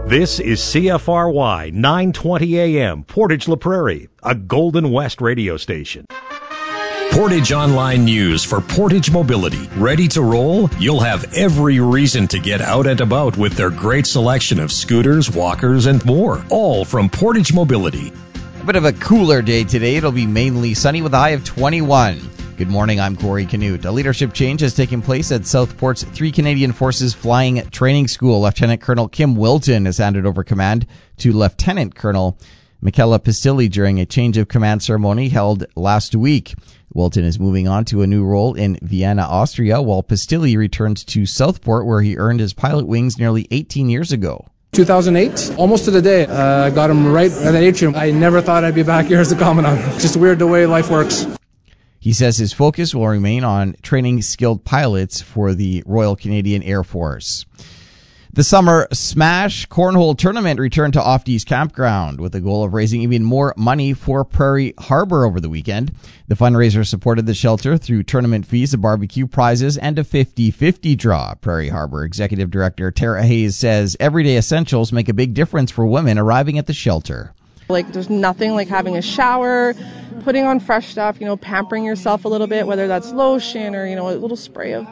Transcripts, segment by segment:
This is CFRY 920 AM, Portage La Prairie, a Golden West radio station. Portage Online News for Portage Mobility. Ready to roll? You'll have every reason to get out and about with their great selection of scooters, walkers, and more. All from Portage Mobility. A bit of a cooler day today. It'll be mainly sunny with a high of 21. Good morning, I'm Corey Canute. A leadership change has taken place at Southport's 3 Canadian Forces Flying Training School. Lieutenant Colonel Kim Wilton has handed over command to Lieutenant Colonel Michaela Pistilli during a change of command ceremony held last week. Wilton is moving on to a new role in Vienna, Austria, while Pistilli returns to Southport, where he earned his pilot wings nearly 18 years ago. 2008, almost to the day, I got him right at the atrium. I never thought I'd be back here as a commandant. Just weird the way life works. He says his focus will remain on training skilled pilots for the Royal Canadian Air Force. The Summer Smash Cornhole Tournament returned to Ofties Campground with the goal of raising even more money for Prairie Harbor over the weekend. The fundraiser supported the shelter through tournament fees, a barbecue, prizes, and a 50-50 draw. Prairie Harbor Executive Director Tara Hayes says everyday essentials make a big difference for women arriving at the shelter. There's nothing like having a shower, putting on fresh stuff, pampering yourself a little bit, whether that's lotion or, a little spray of,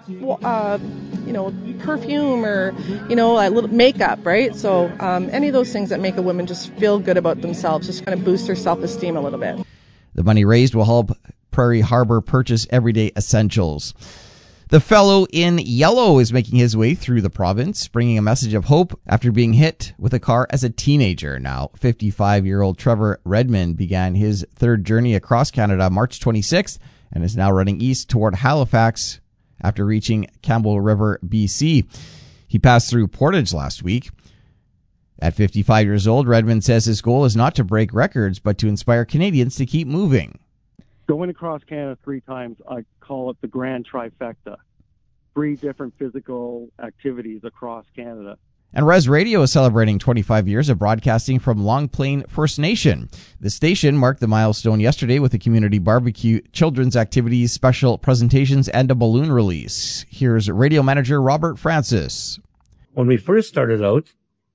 perfume or, a little makeup, right? So any of those things that make a woman just feel good about themselves, just kind of boost their self-esteem a little bit. The money raised will help Prairie Harbor purchase everyday essentials. The fellow in yellow is making his way through the province, bringing a message of hope after being hit with a car as a teenager. Now, 55-year-old Trevor Redmond began his third journey across Canada March 26th and is now running east toward Halifax after reaching Campbell River, BC. He passed through Portage last week. At 55 years old, Redmond says his goal is not to break records, but to inspire Canadians to keep moving. Going across Canada 3 times, I call it the grand trifecta. 3 different physical activities across Canada. And Res Radio is celebrating 25 years of broadcasting from Long Plain First Nation. The station marked the milestone yesterday with a community barbecue, children's activities, special presentations, and a balloon release. Here's radio manager Robert Francis. When we first started out,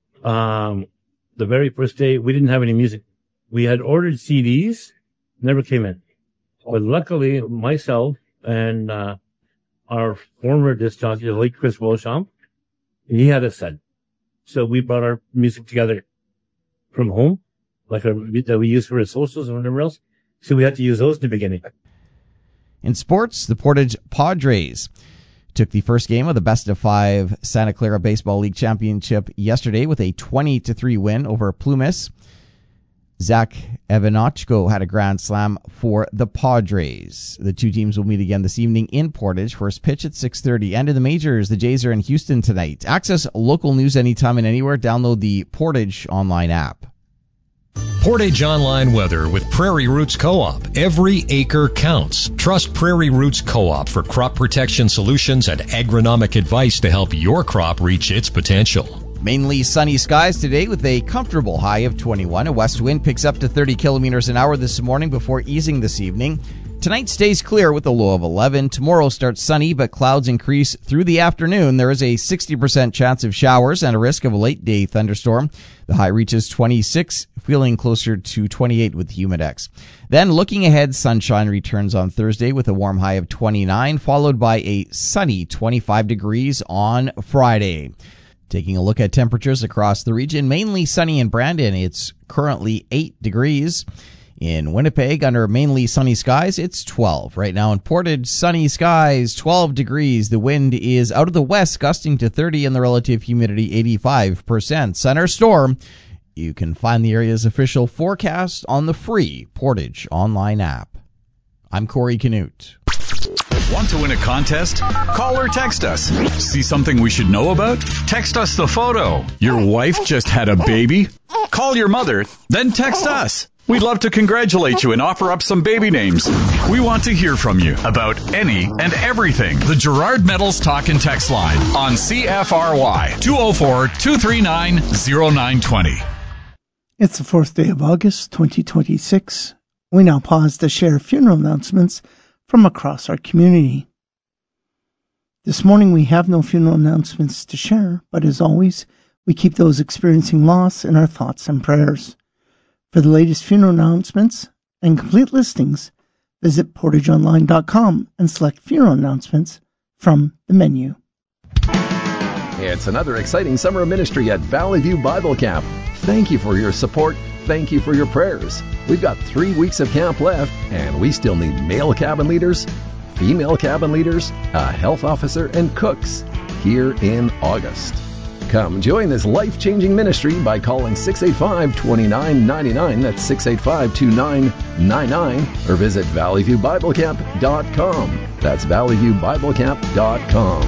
the very first day, we didn't have any music. We had ordered CDs, never came in. But luckily, myself and our former disc jockey, the late Chris Beauchamp, he had a set. So we brought our music together from home, that we use for our socials and whatever else. So we had to use those in the beginning. In sports, the Portage Padres took the first game of the best-of-5 Santa Clara Baseball League Championship yesterday with a 20-3 win over Plumas. Zach Evanochko had a grand slam for the Padres. The two teams will meet again this evening in Portage. First pitch at 6:30. And in the majors, the Jays are in Houston tonight. Access local news anytime and anywhere. Download the Portage Online app. Portage Online weather with Prairie Roots Co-op. Every acre counts. Trust Prairie Roots Co-op for crop protection solutions and agronomic advice to help your crop reach its potential. Mainly sunny skies today with a comfortable high of 21. A west wind picks up to 30 kilometers an hour this morning before easing this evening. Tonight stays clear with a low of 11. Tomorrow starts sunny, but clouds increase through the afternoon. There is a 60% chance of showers and a risk of a late-day thunderstorm. The high reaches 26, feeling closer to 28 with Humidex. Then looking ahead, sunshine returns on Thursday with a warm high of 29, followed by a sunny 25 degrees on Friday. Taking a look at temperatures across the region, mainly sunny in Brandon, it's currently 8 degrees. In Winnipeg, under mainly sunny skies, it's 12. Right now in Portage, sunny skies, 12 degrees. The wind is out of the west, gusting to 30, and the relative humidity 85%. Center storm. You can find the area's official forecast on the free Portage Online app. I'm Corey Canute. Want to win a contest? Call or text us. See something we should know about? Text us the photo. Your wife just had a baby? Call your mother, then text us. We'd love to congratulate you and offer up some baby names. We want to hear from you about any and everything. The Gerard Metals Talk and Text line on CFRY 204-239-0920. It's the 4th day of August, 2026. We now pause to share funeral announcements from across our community. This morning we have no funeral announcements to share, but as always, We keep those experiencing loss in our thoughts and prayers. For the latest funeral announcements and complete listings, visit portageonline.com and select funeral announcements from the menu. It's another exciting summer of ministry at Valley View Bible Camp. Thank you for your support. Thank you for your prayers. We've got 3 weeks of camp left, and we still need male cabin leaders, female cabin leaders, a health officer, and cooks here in August. Come join this life-changing ministry by calling 685-2999. That's 685-2999. Or visit valleyviewbiblecamp.com. That's valleyviewbiblecamp.com.